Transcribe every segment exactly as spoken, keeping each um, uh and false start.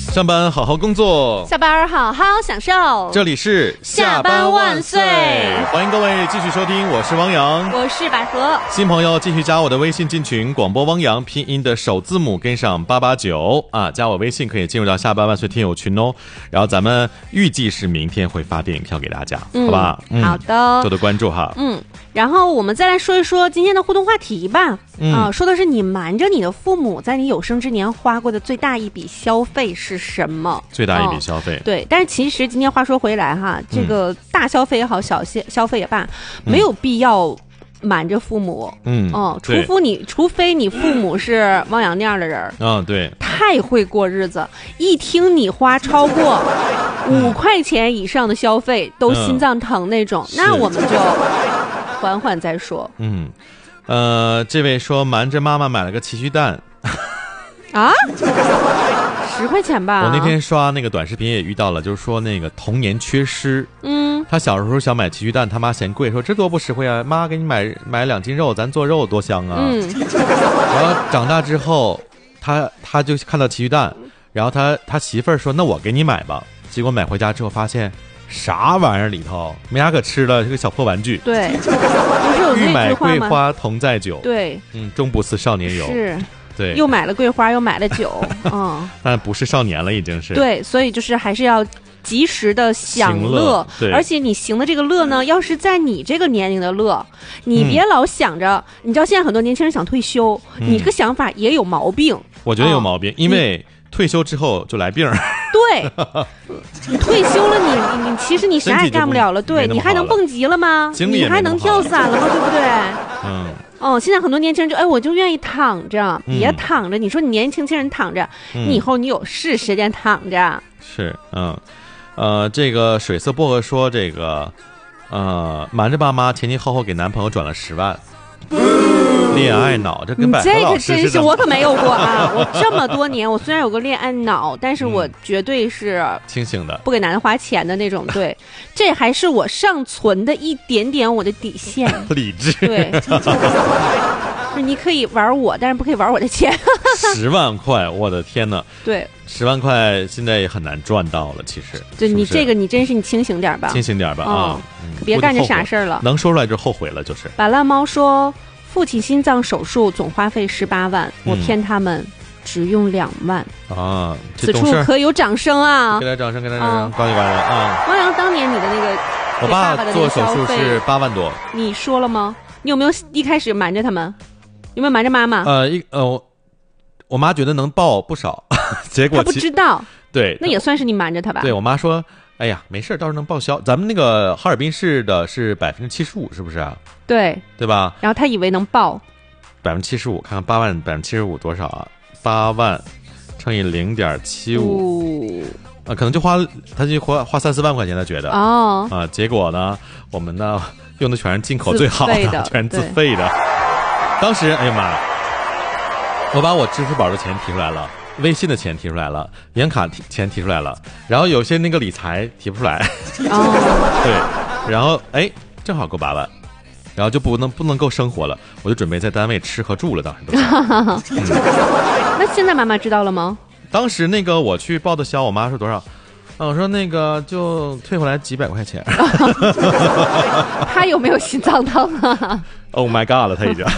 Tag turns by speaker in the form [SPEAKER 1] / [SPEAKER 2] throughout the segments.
[SPEAKER 1] 上班好好工作，
[SPEAKER 2] 下班好好享受。
[SPEAKER 1] 这里是
[SPEAKER 2] 下班万岁，
[SPEAKER 1] 欢迎各位继续收听，我是汪洋，
[SPEAKER 2] 我是百合。
[SPEAKER 1] 新朋友继续加我的微信进群，广播汪洋拼音的首字母跟上八八九啊，加我微信可以进入到下班万岁听友群哦。然后咱们预计是明天会发电影票给大家，嗯、好吧、嗯？
[SPEAKER 2] 好的，
[SPEAKER 1] 多多关注哈。
[SPEAKER 2] 嗯，然后我们再来说一说今天的互动话题吧。嗯、啊，说的是你瞒着你的父母在你有生之年花过的最大一笔消费是什么？
[SPEAKER 1] 最大一笔消费、哦，
[SPEAKER 2] 对。但是其实今天话说回来哈，这个大消费也好，小消消费也罢，嗯、没有必要瞒着父母。嗯，哦、嗯，除非你，除非你父母是汪洋那样的人。
[SPEAKER 1] 嗯，对。
[SPEAKER 2] 太会过日子，一听你花超过五块钱以上的消费，都心脏疼那种，嗯、那我们就缓缓再说。
[SPEAKER 1] 嗯。呃，这位说瞒着妈妈买了个奇趣蛋，
[SPEAKER 2] 啊，十块钱吧。
[SPEAKER 1] 我那天刷那个短视频也遇到了，就是说那个童年缺失，嗯，他小时候想买奇趣蛋，他妈嫌贵，说这多不实惠啊，妈给你买买两斤肉，咱做肉多香啊。嗯，然后长大之后，他他就看到奇趣蛋，然后他他媳妇儿说那我给你买吧，结果买回家之后发现。啥玩意儿里头没啥可吃的，这个小破玩具。
[SPEAKER 2] 对，不是有那句话吗？
[SPEAKER 1] 欲买桂花同载酒。
[SPEAKER 2] 对，
[SPEAKER 1] 嗯，终不似少年游。
[SPEAKER 2] 是，
[SPEAKER 1] 对，
[SPEAKER 2] 又买了桂花，又买了酒，嗯，
[SPEAKER 1] 但不是少年了，已经是。
[SPEAKER 2] 对，所以就是还是要及时的享乐，
[SPEAKER 1] 对，
[SPEAKER 2] 而且你行的这个乐呢，要是在你这个年龄的乐，你别老想着，嗯、你知道现在很多年轻人想退休，嗯、你这个想法也有毛病。
[SPEAKER 1] 我觉得有毛病，哦、因为。退休之后就来病儿，
[SPEAKER 2] 对，你退休了你，你你其实你啥也干不了了，对，你还能蹦极了吗？你还能跳伞了吗？对不对？嗯，哦，现在很多年轻人就哎，我就愿意躺着，别躺着。嗯、你说你年轻轻人躺着，嗯、你以后你有是时间躺着。
[SPEAKER 1] 是，嗯，呃，这个水色薄荷说这个，呃，瞒着爸妈前前后后给男朋友转了十万。恋爱脑，这跟百合老师
[SPEAKER 2] 这可真是我可没有过啊！我这么多年，我虽然有个恋爱脑，但是我绝对是
[SPEAKER 1] 清醒的，
[SPEAKER 2] 不给男人花钱的那种。对，这还是我尚存的一点点我的底线，
[SPEAKER 1] 理智。
[SPEAKER 2] 对，就是你可以玩我，但是不可以玩我的钱。
[SPEAKER 1] 十万块，我的天哪！
[SPEAKER 2] 对，
[SPEAKER 1] 十万块现在也很难赚到了，其实。
[SPEAKER 2] 对，你这个你真是你清醒点吧，
[SPEAKER 1] 清醒点吧啊！
[SPEAKER 2] 嗯、别干这傻事儿了，
[SPEAKER 1] 能说出来就后悔了，就是。
[SPEAKER 2] 把烂猫说。父亲心脏手术总花费十八万，我骗他们只用两万
[SPEAKER 1] 啊！
[SPEAKER 2] 此处可有掌声啊！
[SPEAKER 1] 给他掌声，给他掌声，恭喜恭喜啊！
[SPEAKER 2] 汪洋当年你的那个，
[SPEAKER 1] 我爸做手术是八万多，
[SPEAKER 2] 你说了吗？你有没有一开始瞒着他们？有没有瞒着妈妈？
[SPEAKER 1] 呃，一呃，我我妈觉得能报不少，结果
[SPEAKER 2] 她不知道，
[SPEAKER 1] 对，
[SPEAKER 2] 那也算是你瞒着她吧？
[SPEAKER 1] 对我妈说。哎呀，没事，到时候能报销。咱们那个哈尔滨市的是百分之七十五，是不是啊？
[SPEAKER 2] 对，
[SPEAKER 1] 对吧？
[SPEAKER 2] 然后他以为能报
[SPEAKER 1] 百分之七十五，看看八万百分之七十五多少啊？八万乘以零点七五，啊，可能就花他就花花三四万块钱，他觉得哦啊，结果呢，我们呢用的全是进口最好的，
[SPEAKER 2] 的
[SPEAKER 1] 全是自费的。当时，哎呀妈，我把我支付宝的钱提出来了。微信的钱提出来了，银行卡钱提出来了，然后有些那个理财提不出来，哦，对，然后哎，正好够八万，然后就不能不能够生活了，我就准备在单位吃和住了，当时都是。嗯、
[SPEAKER 2] 那现在妈妈知道了吗？
[SPEAKER 1] 当时那个我去报的销，我妈说多少？啊，我说那个就退回来几百块钱。
[SPEAKER 2] 他有没有心脏疼啊
[SPEAKER 1] ？Oh my god 了，他已经。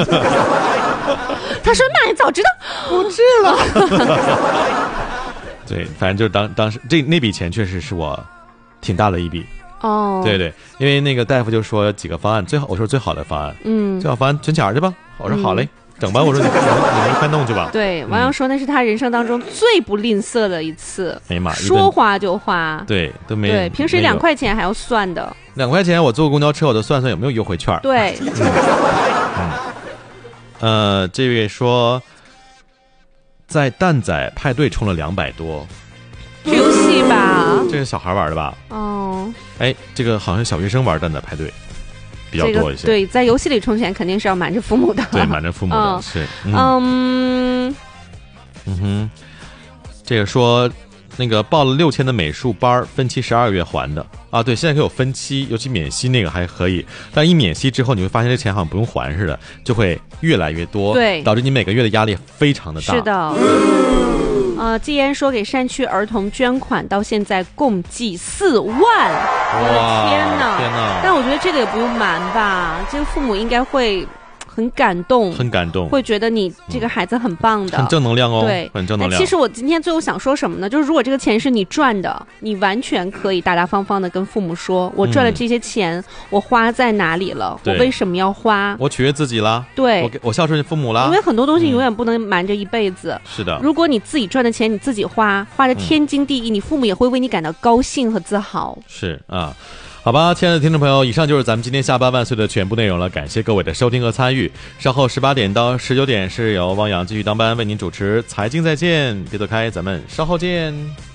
[SPEAKER 2] 他说：“妈，你早知道
[SPEAKER 1] 不治了。”对，反正就是当当时这那笔钱确实是我挺大的一笔哦。对对，因为那个大夫就说几个方案，最好我说最好的方案，嗯，最好方案存钱去吧。我说好嘞，嗯、整吧。我说你你们快弄去吧。
[SPEAKER 2] 对，王洋说那是他人生当中最不吝啬的一次，
[SPEAKER 1] 哎呀妈，
[SPEAKER 2] 说花就花，
[SPEAKER 1] 对，都没
[SPEAKER 2] 对，平时两块钱还要算的，
[SPEAKER 1] 两块钱我坐公交车我都算算有没有优惠券。
[SPEAKER 2] 对。
[SPEAKER 1] 嗯嗯呃，这位说，在蛋仔派对充了两百多，
[SPEAKER 2] 是游戏吧？
[SPEAKER 1] 这是小孩玩的吧？
[SPEAKER 2] 哦，
[SPEAKER 1] 哎，这个好像小学生玩蛋仔派对比较多一些。
[SPEAKER 2] 这个、对，在游戏里充钱肯定是要瞒着父母的。
[SPEAKER 1] 对，瞒着父母的、嗯、是。
[SPEAKER 2] 嗯嗯
[SPEAKER 1] 嗯哼，这个说那个报了六千的美术班，分期十二个月还的啊。对，现在可以有分期，尤其免息那个还可以，但一免息之后，你会发现这钱好像不用还似的，就会越来越多，
[SPEAKER 2] 对，
[SPEAKER 1] 导致你每个月的压力非常的大。
[SPEAKER 2] 是的。嗯， 呃，季嫣说给山区儿童捐款到现在共计四万，我的天哪！
[SPEAKER 1] 天哪！
[SPEAKER 2] 但我觉得这个也不用瞒吧，这个父母应该会。很感动，
[SPEAKER 1] 很感动，
[SPEAKER 2] 会觉得你这个孩子很棒的，
[SPEAKER 1] 很正能量哦，
[SPEAKER 2] 对，
[SPEAKER 1] 很正能量。
[SPEAKER 2] 其实我今天最后想说什么呢？就是如果这个钱是你赚的，你完全可以大大方方的跟父母说，我赚了这些钱，嗯、我花在哪里了？我为什么要花？
[SPEAKER 1] 我取悦自己啦，
[SPEAKER 2] 对，
[SPEAKER 1] 我我孝顺父母啦。
[SPEAKER 2] 因为很多东西永远不能瞒着一辈子。
[SPEAKER 1] 嗯、是的，
[SPEAKER 2] 如果你自己赚的钱你自己花，花的天经地义，嗯、你父母也会为你感到高兴和自豪。
[SPEAKER 1] 是啊。好吧，亲爱的听众朋友，以上就是咱们今天下班万岁的全部内容了。感谢各位的收听和参与。稍后十八点到十九点是由汪洋继续当班为您主持财经再见，别走开，咱们稍后见。